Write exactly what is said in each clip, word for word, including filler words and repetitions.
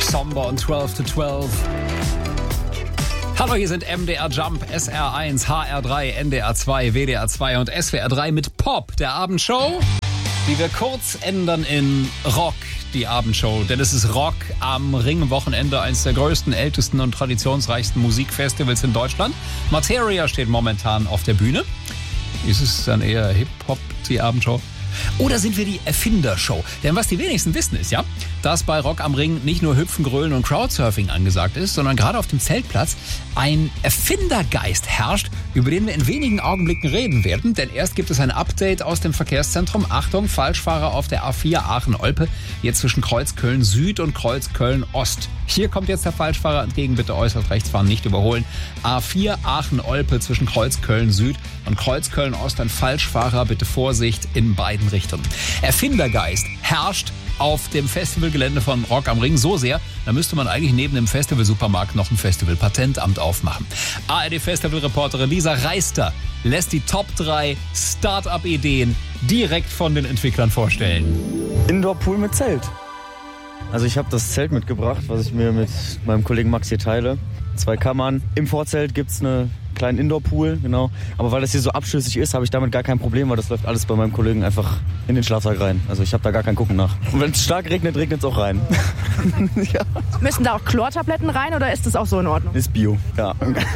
Somber und zwölf to zwölf. Hallo, hier sind M D R Jump, S R eins, H R drei, N D R zwei, W D R zwei und S W R drei mit Pop, der Abendshow, die wir kurz ändern in Rock, die Abendshow. Denn es ist Rock am Ring-Wochenende, eines der größten, ältesten und traditionsreichsten Musikfestivals in Deutschland. Materia steht momentan auf der Bühne. Ist es dann eher Hip-Hop, die Abendshow? Oder sind wir die Erfindershow? Denn was die wenigsten wissen ist ja, dass bei Rock am Ring nicht nur Hüpfen, Grölen und Crowdsurfing angesagt ist, sondern gerade auf dem Zeltplatz ein Erfindergeist herrscht, über den wir in wenigen Augenblicken reden werden. Denn erst gibt es ein Update aus dem Verkehrszentrum. Achtung, Falschfahrer auf der A vier Aachen-Olpe, jetzt zwischen Kreuzköln Süd und Kreuzköln Ost. Hier kommt jetzt der Falschfahrer entgegen, bitte äußerst rechts fahren, nicht überholen. A vier Aachen-Olpe zwischen Kreuzköln Süd und Kreuzköln Ost, ein Falschfahrer, bitte Vorsicht in beiden Richtungen. Erfindergeist herrscht auf dem Festivalgelände von Rock am Ring so sehr, da müsste man eigentlich neben dem Festivalsupermarkt noch ein Festivalpatentamt aufmachen. A R D-Festivalreporterin Lisa Reister lässt die Top drei Start-up-Ideen direkt von den Entwicklern vorstellen. Indoor-Pool mit Zelt. Also ich habe das Zelt mitgebracht, was ich mir mit meinem Kollegen Max hier teile. Zwei Kammern. Im Vorzelt gibt's einen kleinen Indoor-Pool, genau. Aber weil das hier so abschüssig ist, habe ich damit gar kein Problem, weil das läuft alles bei meinem Kollegen einfach in den Schlafsack rein. Also ich habe da gar kein Gucken nach. Und wenn es stark regnet, regnet es auch rein. Ja. Müssen da auch Chlortabletten rein oder ist das auch so in Ordnung? Ist Bio, ja.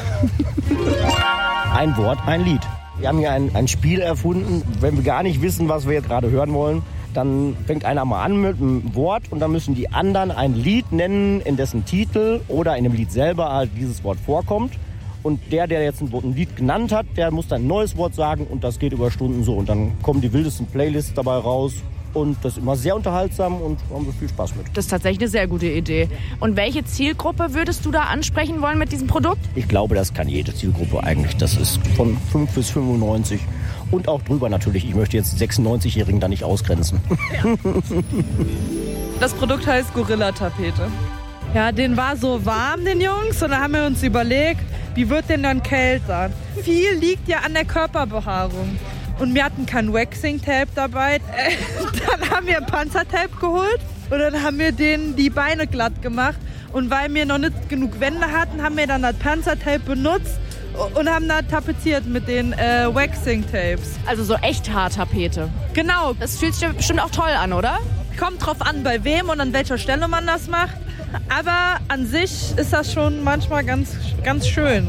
Ein Wort, ein Lied. Wir haben hier ein, ein Spiel erfunden. Wenn wir gar nicht wissen, was wir jetzt gerade hören wollen, dann fängt einer mal an mit einem Wort und dann müssen die anderen ein Lied nennen, in dessen Titel oder in dem Lied selber halt dieses Wort vorkommt. Und der, der jetzt ein Lied genannt hat, der muss dann ein neues Wort sagen und das geht über Stunden so. Und dann kommen die wildesten Playlists dabei raus und das ist immer sehr unterhaltsam und haben wir viel Spaß mit. Das ist tatsächlich eine sehr gute Idee. Und welche Zielgruppe würdest du da ansprechen wollen mit diesem Produkt? Ich glaube, das kann jede Zielgruppe eigentlich. Das ist von fünf bis fünfundneunzig und auch drüber natürlich. Ich möchte jetzt sechsundneunzigjährigen da nicht ausgrenzen. Ja. Das Produkt heißt Gorilla-Tapete. Ja, den war so warm, den Jungs, und dann haben wir uns überlegt, wie wird denn dann kälter? Viel liegt ja an der Körperbehaarung. Und wir hatten kein Waxing-Tape dabei. Dann haben wir Panzertape geholt und dann haben wir denen die Beine glatt gemacht. Und weil wir noch nicht genug Wände hatten, haben wir dann das Panzertape benutzt und haben da tapeziert mit den äh, Waxing-Tapes. Also so Echthaar-Tapete. Genau. Das fühlt sich bestimmt auch toll an, oder? Kommt drauf an, bei wem und an welcher Stelle man das macht. Aber an sich ist das schon manchmal ganz, ganz schön.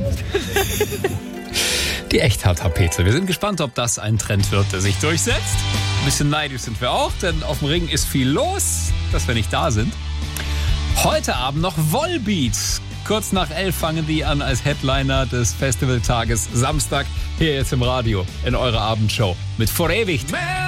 Die Echthaar-Tapete. Wir sind gespannt, ob das ein Trend wird, der sich durchsetzt. Ein bisschen neidisch sind wir auch, denn auf dem Ring ist viel los, dass wir nicht da sind. Heute Abend noch Volbeat. Kurz nach elf fangen die an als Headliner des Festivaltages Samstag hier jetzt im Radio in eurer Abendshow mit Vor ewig.